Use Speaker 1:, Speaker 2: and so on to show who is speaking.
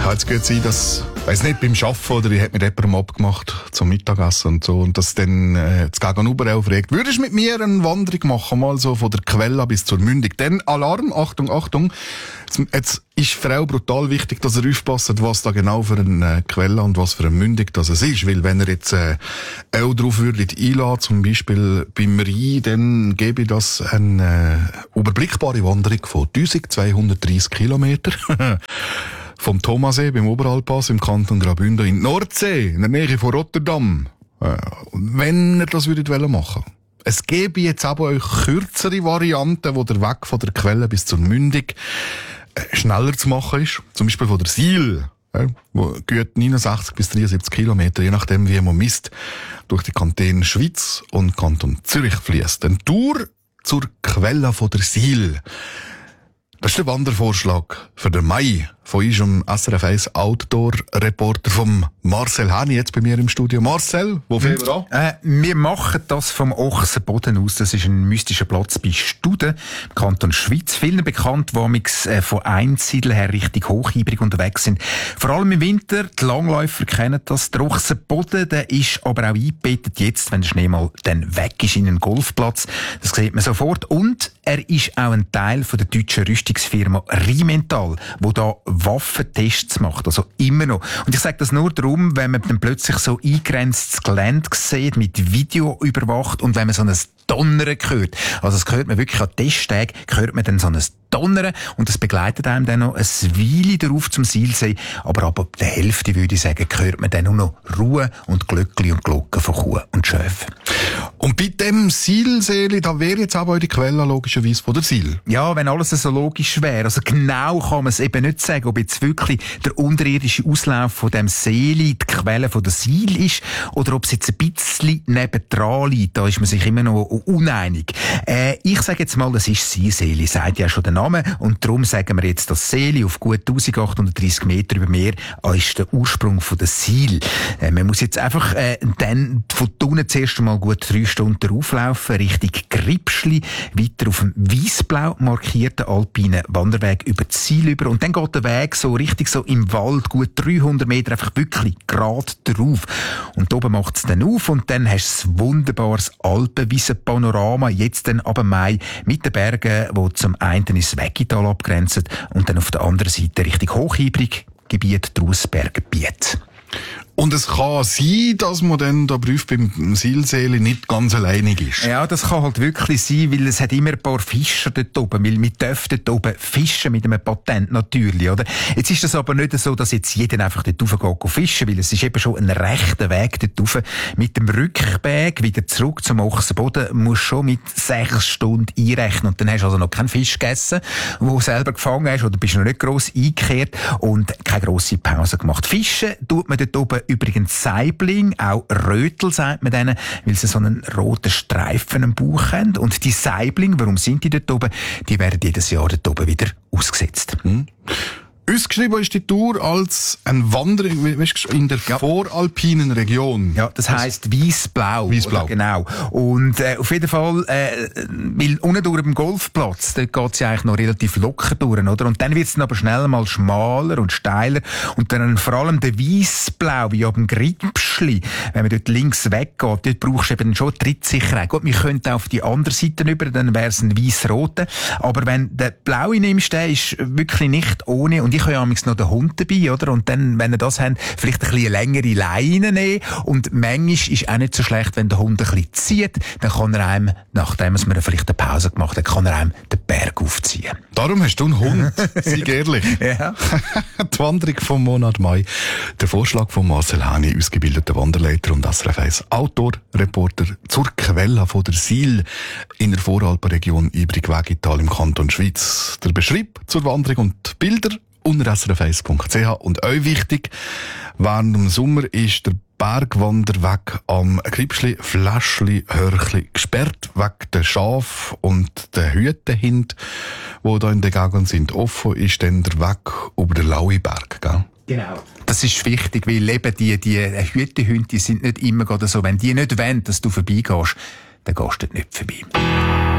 Speaker 1: kann jetzt gut sein, dass, weiss nicht, beim Arbeiten oder ich hätte mit jemandem abgemacht zum Mittagessen und so, und dass dann das Gegenüber auch fragt, würdest du mit mir eine Wanderung machen, mal so von der Quelle bis zur Mündung? Dann Alarm, Achtung, Achtung, jetzt ist für auch brutal wichtig, dass er aufpasst, was da genau für eine Quelle und was für eine Mündung das ist, weil wenn er jetzt auch darauf würde einladen, zum Beispiel beim Rhein, dann gebe ich das eine überblickbare Wanderung von 1230 Kilometer vom Thomassee beim Oberalpass im Kanton Graubünden in die Nordsee, in der Nähe von Rotterdam, wenn er das würde machen. Es gäbe jetzt aber auch kürzere Varianten, wo der Weg von der Quelle bis zur Mündung schneller zu machen ist. Zum Beispiel von der Siel, wo geht 69 bis 73 Kilometer, je nachdem wie man misst, durch die Kantone Schweiz und Kanton Zürich fließt. Eine Tour zur Quelle von der Siel. Das ist der Wandervorschlag für den Mai von unserem SRF 1 Outdoor-Reporter vom Marcel Häni, jetzt bei mir im Studio. Marcel, wo fangen wir an?
Speaker 2: Wir machen das vom Ochsenboden aus. Das ist ein mystischer Platz bei Studen, im Kanton Schweiz. Vielen bekannt, die von Einsiedeln her richtig hochhybrig unterwegs sind. Vor allem im Winter, die Langläufer kennen das. Der Ochsenboden, der ist aber auch eingebettet jetzt, wenn der Schnee mal dann weg ist, in einen Golfplatz. Das sieht man sofort. Und er ist auch ein Teil von der deutschen Rüstungsfirma Rheinmetall, die da Waffentests macht, also immer noch. Und ich sage das nur darum, wenn man dann plötzlich so eingrenztes Gelände sieht, mit Video überwacht, und wenn man so ein Donnern hört. Also das hört man wirklich an Testtagen, hört man dann so ein Donnern, und das begleitet einem dann noch eine Weile darauf zum Zielsee. Aber ab der Hälfte, würde ich sagen, hört man dann nur noch Ruhe und Glöckli und Glocken von Kuh und Schöf.
Speaker 1: Und bei dem Sielsee, da wäre jetzt aber auch die Quelle logischerweise von der Siel.
Speaker 2: Ja, wenn alles so logisch wäre. Also genau kann man es eben nicht sagen, ob jetzt wirklich der unterirdische Auslauf von dem Seeli die Quelle von der Siel ist, oder ob es jetzt ein bisschen nebendran liegt. Da ist man sich immer noch uneinig. Ich sage jetzt mal, das ist Seeli, sagt ja schon der Name, und darum sagen wir jetzt, das Seeli auf gut 1830 Meter über Meer ist der Ursprung von der Siel. Man muss jetzt einfach dann von unten zuerst einmal gut 3 Stunden auflaufen, Richtung Gripschli, weiter auf dem weissblau markierten alpinen Wanderweg über die Siel über, und dann geht der Weg so richtig so im Wald, gut 300 Meter, einfach wirklich gerade drauf. Und oben macht es dann auf, und dann hast du ein wunderbares Alpenwiesen-Panorama, jetzt dann ab Mai, mit den Bergen, die zum einen ins Weggital abgrenzen und dann auf der anderen Seite richtig hochhybrig Gebiet Drausberggebiet.
Speaker 1: Und es kann sein, dass man dann da prüft beim Sielsee nicht ganz alleinig ist.
Speaker 2: Ja, das kann halt wirklich sein, weil es hat immer ein paar Fischer dort oben, weil wir dürfen dort oben fischen mit einem Patent natürlich, oder? Jetzt ist das aber nicht so, dass jetzt jeder einfach dort rauf geht fischen, weil es ist eben schon ein rechter Weg dort rauf. Mit dem Rückweg wieder zurück zum Ochsenboden musst du schon mit 6 Stunden einrechnen, und dann hast du also noch keinen Fisch gegessen, den du selber gefangen hast, oder bist noch nicht gross eingekehrt und keine grosse Pause gemacht. Fischen tut man dort oben übrigens Saibling, auch Rötel sagt man denen, weil sie so einen roten Streifen am Bauch haben. Und die Saibling, warum sind die dort oben? Die werden jedes Jahr dort oben wieder ausgesetzt.
Speaker 1: Ausgeschrieben ist die Tour als eine Wanderung in der voralpinen Region.
Speaker 2: Ja, das heisst Weissblau.
Speaker 1: Weissblau.
Speaker 2: Genau. Und auf jeden Fall, weil unten durch dem Golfplatz, dort geht's ja eigentlich noch relativ locker durch, oder? Und dann wird's dann aber schnell mal schmaler und steiler. Und dann vor allem der Weissblau, wie ab dem Gripschli, wenn man dort links weggeht, dort brauchst du eben schon Trittsicherheit. Gut, wir könnten auf die andere Seite rüber, dann wär's ein weiss-roter. Aber wenn der Blaue nimmst, der ist wirklich nicht ohne. Und ich habe ja noch den Hund dabei, oder? Und dann, wenn ihr das habt, vielleicht ein bisschen längere Leine nehmen. Und manchmal ist auch nicht so schlecht, wenn der Hund ein bisschen zieht, dann kann er einem, nachdem man vielleicht eine Pause gemacht hat, kann er einem den Berg aufziehen.
Speaker 1: Darum hast du einen Hund, sei ehrlich.
Speaker 2: Ja.
Speaker 1: Die Wanderung vom Monat Mai. Der Vorschlag von Marcel Häni, ausgebildeter Wanderleiter und SRF 1 Outdoor-Reporter zur Quelle von der Siel in der Voralpenregion Ibrig-Weggital im Kanton Schweiz. Der Beschrieb zur Wanderung und Bilder unter srf1.ch. Und euch wichtig, während dem Sommer ist der Bergwanderweg am Gripschli, Fläschli, Hörchli gesperrt, wegen der Schafe und der Hütenhind, die da in der Gegend sind. Offen ist dann der Weg über den Lauiberg, gell?
Speaker 2: Genau. Das ist wichtig, weil eben die Hütenhunde, die sind nicht immer gerade so. Wenn die nicht wollen, dass du vorbeigehst, dann gehst du dort nicht vorbei.